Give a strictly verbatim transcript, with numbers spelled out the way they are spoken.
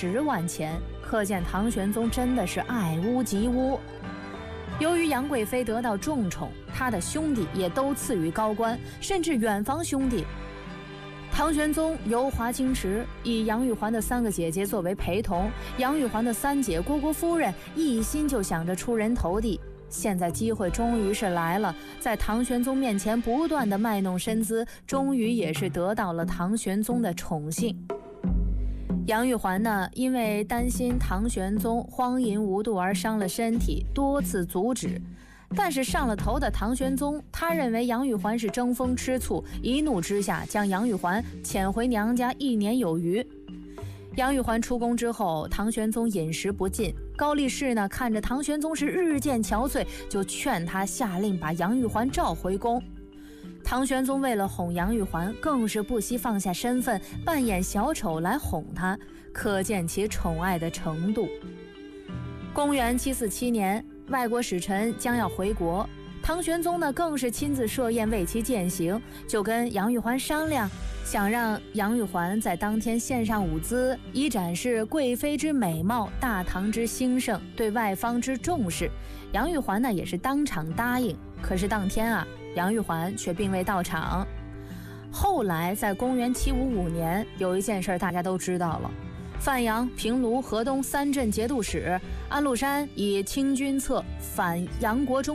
十万钱，可见唐玄宗真的是爱屋及乌。由于杨贵妃得到重宠，他的兄弟也都赐予高官，甚至远房兄弟。唐玄宗游华清池，以杨玉环的三个姐姐作为陪同，杨玉环的三姐虢国夫人一心就想着出人头地。现在机会终于是来了，在唐玄宗面前不断的卖弄身姿，终于也是得到了唐玄宗的宠幸。杨玉环呢，因为担心唐玄宗荒淫无度而伤了身体，多次阻止。但是上了头的唐玄宗，他认为杨玉环是争风吃醋，一怒之下将杨玉环遣回娘家一年有余。杨玉环出宫之后，唐玄宗饮食不进，高力士呢看着唐玄宗是日渐憔悴，就劝他下令把杨玉环召回宫。唐玄宗为了哄杨玉环，更是不惜放下身份，扮演小丑来哄她，可见其宠爱的程度。公元七四七年，外国使臣将要回国，唐玄宗呢更是亲自设宴为其饯行，就跟杨玉环商量，想让杨玉环在当天献上舞姿，以展示贵妃之美貌、大唐之兴盛，对外方之重视。杨玉环呢也是当场答应，可是当天啊，杨玉环却并未到场。后来在公元七五五年，有一件事大家都知道了，范阳、平卢、河东三镇节度使安禄山以清君侧反杨国忠